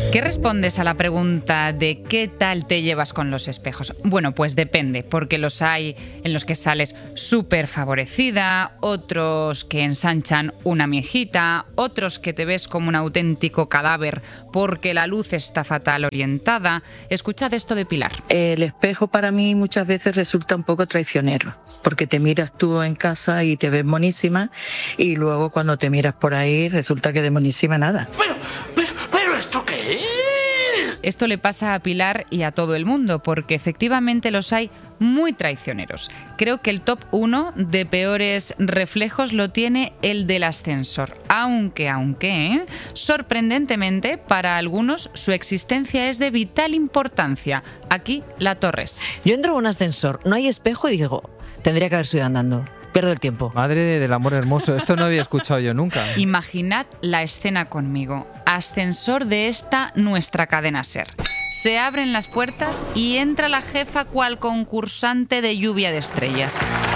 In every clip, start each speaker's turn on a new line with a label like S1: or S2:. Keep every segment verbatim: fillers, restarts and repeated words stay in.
S1: ¿Qué respondes a la pregunta de qué tal te llevas con los espejos? Bueno, pues depende, porque los hay en los que sales súper favorecida, otros que ensanchan una miejita, otros que te ves como un auténtico cadáver porque la luz está fatal orientada. Escuchad esto de Pilar.
S2: El espejo para mí muchas veces resulta un poco traicionero, porque te miras tú en casa y te ves monísima y luego cuando te miras por ahí resulta que de monísima nada.
S3: Pero, pero, pero ¿esto qué es?
S1: Esto le pasa a Pilar y a todo el mundo, porque efectivamente los hay muy traicioneros. Creo que el top uno de peores reflejos lo tiene el del ascensor. Aunque, aunque, ¿eh? sorprendentemente, para algunos su existencia es de vital importancia. Aquí, la Torres.
S4: Yo entro en un ascensor, no hay espejo y digo, tendría que haber subido andando. Pierdo el tiempo.
S5: Madre del amor hermoso, esto no había escuchado yo nunca.
S1: Imaginad la escena conmigo. Ascensor de esta nuestra cadena SER. Se abren las puertas y entra la jefa cual concursante de Lluvia de Estrellas.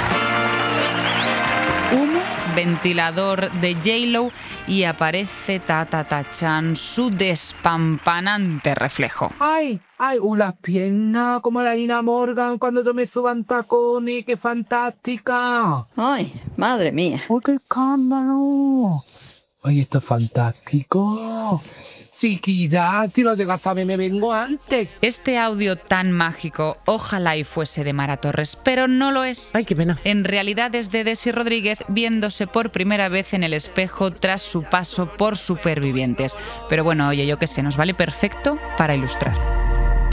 S1: Humo, ventilador de J-Lo y aparece Tata Tachan, su despampanante reflejo.
S6: ¡Ay! ¡Ay! ¡Uh, las piernas! Como la Nina Morgan cuando yo me suban tacones. ¡Qué fantástica!
S7: ¡Ay! ¡Madre mía!
S6: ¡Ay, qué escándalo! ¡Ay, esto es fantástico! Chiquilla, si lo llegas a ver, me vengo antes.
S1: Este audio tan mágico, ojalá y fuese de Mara Torres, pero no lo es.
S4: Ay, qué pena.
S1: En realidad es de Desi Rodríguez viéndose por primera vez en el espejo tras su paso por Supervivientes. Pero bueno, oye, yo qué sé, nos vale perfecto para ilustrar.